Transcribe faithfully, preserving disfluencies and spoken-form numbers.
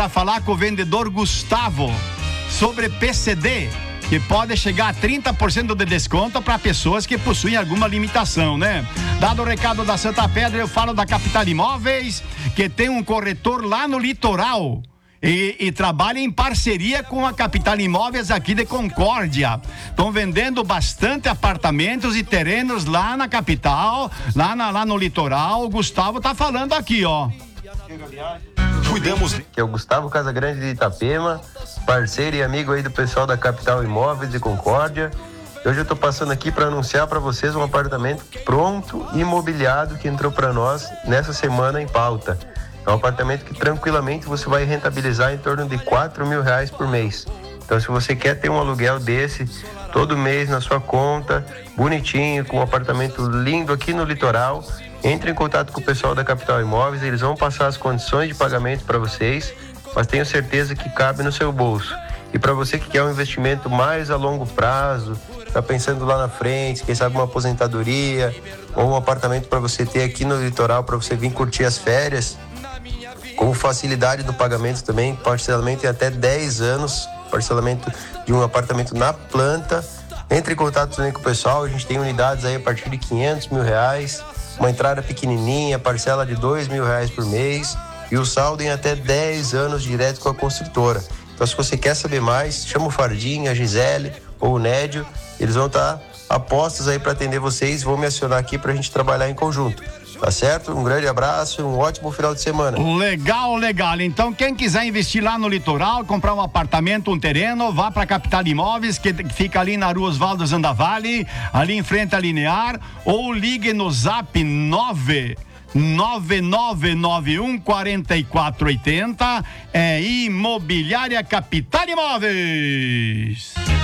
a falar com o vendedor Gustavo sobre P C D, que pode chegar a trinta por cento de desconto para pessoas que possuem alguma limitação, né? Dado o recado da Santa Pedra, eu falo da Capital Imóveis, que tem um corretor lá no litoral. E, e trabalha em parceria com a Capital Imóveis aqui de Concórdia. Estão vendendo bastante apartamentos e terrenos lá na capital, lá, na, lá no litoral. O Gustavo tá falando aqui, ó. Cuidamos. Que é o Gustavo Casagrande de Itapema, parceiro e amigo aí do pessoal da Capital Imóveis de Concórdia. Hoje eu tô passando aqui para anunciar para vocês um apartamento pronto e imobiliado que entrou para nós nessa semana em pauta. É um apartamento que tranquilamente você vai rentabilizar em torno de quatro mil reais por mês. Então, se você quer ter um aluguel desse todo mês na sua conta, bonitinho, com um apartamento lindo aqui no litoral, entre em contato com o pessoal da Capital Imóveis, eles vão passar as condições de pagamento para vocês, mas tenho certeza que cabe no seu bolso. E para você que quer um investimento mais a longo prazo, está pensando lá na frente, quem sabe uma aposentadoria ou um apartamento para você ter aqui no litoral, para você vir curtir as férias, com facilidade do pagamento também, parcelamento em até dez anos, parcelamento de um apartamento na planta. Entre em contato também com o pessoal, a gente tem unidades aí a partir de quinhentos mil reais, uma entrada pequenininha, parcela de dois mil reais por mês e o saldo em até dez anos direto com a construtora. Então, se você quer saber mais, chama o Fardinho, a Gisele ou o Nédio, eles vão estar apostos aí para atender vocês, vão me acionar aqui para a gente trabalhar em conjunto. Tá certo? Um grande abraço e um ótimo final de semana. Legal, legal. Então, quem quiser investir lá no litoral, comprar um apartamento, um terreno, vá para Capital Imóveis, que fica ali na Rua Osvaldo Zandavale, ali em frente à Linear, ou ligue no zap nove nove nove nove um quatro quatro oito zero. É Imobiliária Capital Imóveis.